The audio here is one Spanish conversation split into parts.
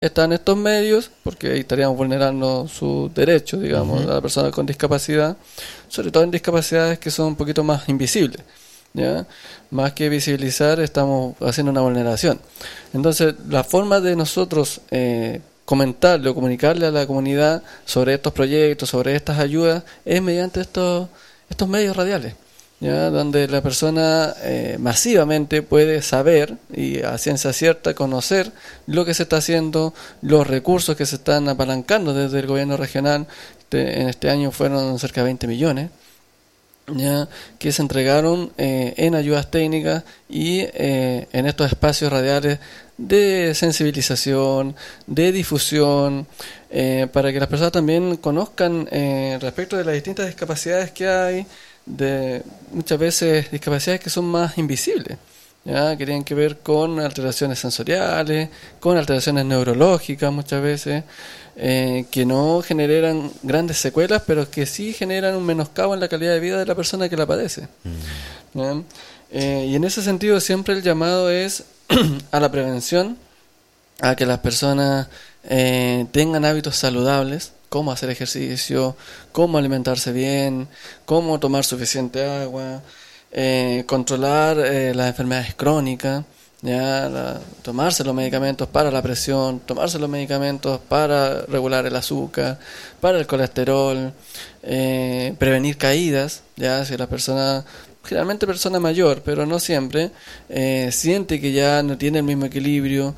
están estos medios, porque ahí estaríamos vulnerando sus derechos, digamos, a la persona con discapacidad, sobre todo en discapacidades que son un poquito más invisibles, ¿ya? Más que visibilizar, estamos haciendo una vulneración. Entonces, la forma de nosotros comentarle o comunicarle a la comunidad sobre estos proyectos, sobre estas ayudas, es mediante estos medios radiales, ¿ya? Donde la persona masivamente puede saber y a ciencia cierta conocer lo que se está haciendo, los recursos que se están apalancando desde el gobierno regional. En este año fueron cerca de 20 millones, ¿ya? Que se entregaron en ayudas técnicas y en estos espacios radiales de sensibilización, de difusión, para que las personas también conozcan respecto de las distintas discapacidades que hay, de muchas veces discapacidades que son más invisibles, ¿ya? Que tienen que ver con alteraciones sensoriales, con alteraciones neurológicas muchas veces, que no generan grandes secuelas, pero que sí generan un menoscabo en la calidad de vida de la persona que la padece, ¿ya? Y en ese sentido siempre el llamado es a la prevención, a que las personas tengan hábitos saludables, cómo hacer ejercicio, cómo alimentarse bien, cómo tomar suficiente agua, controlar las enfermedades crónicas, ya tomarse los medicamentos para la presión, tomarse los medicamentos para regular el azúcar, para el colesterol, prevenir caídas, ya si la persona, generalmente persona mayor, pero no siempre, siente que ya no tiene el mismo equilibrio,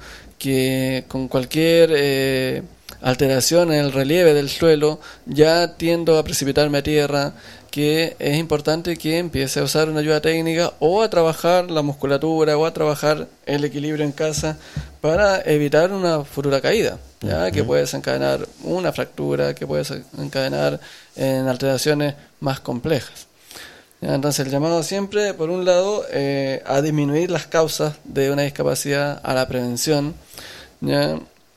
que con cualquier alteración en el relieve del suelo ya tiendo a precipitarme a tierra, que es importante que empiece a usar una ayuda técnica o a trabajar la musculatura o a trabajar el equilibrio en casa para evitar una futura caída, ¿ya? Que puede desencadenar una fractura, que puede desencadenar en alteraciones más complejas, ¿ya? Entonces el llamado siempre, por un lado, a disminuir las causas de una discapacidad, a la prevención, ¿ya?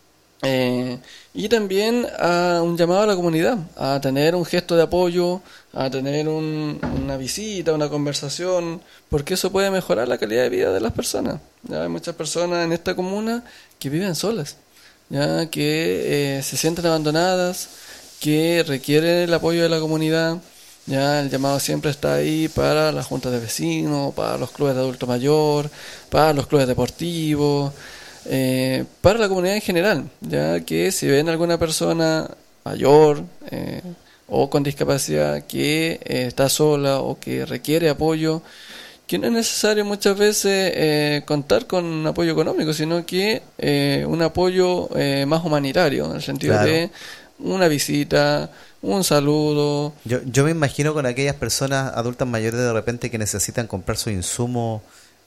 Y también a un llamado a la comunidad, a tener un gesto de apoyo, a tener una visita, una conversación, porque eso puede mejorar la calidad de vida de las personas. Ya hay muchas personas en esta comuna que viven solas, ya que se sienten abandonadas, que requieren el apoyo de la comunidad. Ya el llamado siempre está ahí para las juntas de vecinos, para los clubes de adulto mayor, para los clubes deportivos, para la comunidad en general, ya que si ven alguna persona mayor o con discapacidad que está sola o que requiere apoyo, que no es necesario muchas veces contar con un apoyo económico, sino que un apoyo más humanitario, en el sentido Claro. de una visita, un saludo. Yo me imagino con aquellas personas adultas mayores de repente que necesitan comprar su insumo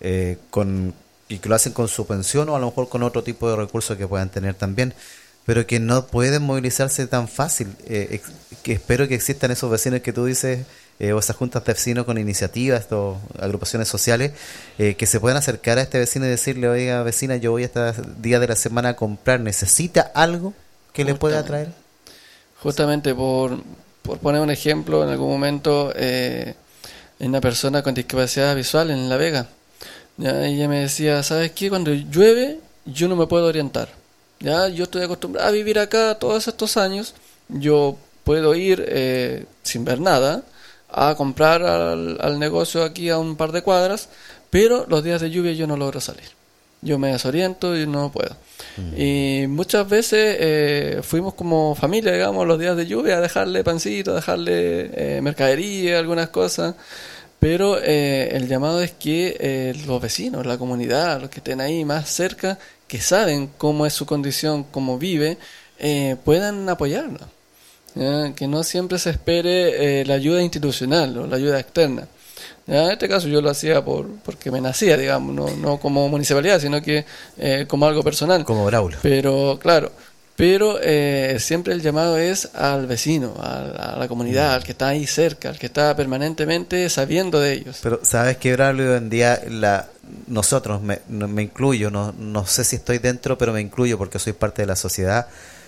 y que lo hacen con su pensión o a lo mejor con otro tipo de recursos que puedan tener también, pero que no pueden movilizarse tan fácil. Que espero que existan esos vecinos que tú dices, o esas juntas de vecinos con iniciativas o agrupaciones sociales, que se puedan acercar a este vecino y decirle: oiga, vecina, yo voy estos días de la semana a comprar, ¿necesita algo que le pueda traer? Justamente por poner un ejemplo, en algún momento una persona con discapacidad visual en La Vega, ya, ella me decía: ¿sabes qué? Cuando llueve yo no me puedo orientar, ya, yo estoy acostumbrada a vivir acá todos estos años, yo puedo ir sin ver nada a comprar al negocio aquí a un par de cuadras, pero los días de lluvia yo no logro salir, yo me desoriento y no puedo. Y muchas veces fuimos como familia, digamos, los días de lluvia a dejarle pancito, a dejarle mercadería, algunas cosas, pero el llamado es que los vecinos, la comunidad, los que estén ahí más cerca, que saben cómo es su condición, cómo vive, puedan apoyarnos, ¿ya? Que no siempre se espere la ayuda institucional o la ayuda externa. Ya, en este caso yo lo hacía porque me nacía, digamos, no como municipalidad, sino que como algo personal. Como Braulio. Pero, claro, siempre el llamado es al vecino, a la comunidad, al que está ahí cerca, al que está permanentemente sabiendo de ellos. Pero sabes que, Braulio, hoy en día nosotros, me incluyo, no sé si estoy dentro, pero me incluyo porque soy parte de la sociedad,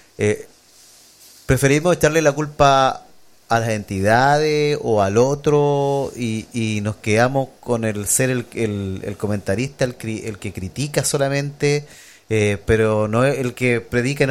preferimos echarle la culpa a las entidades o al otro y nos quedamos con el ser el comentarista, el que critica solamente, pero no el que predica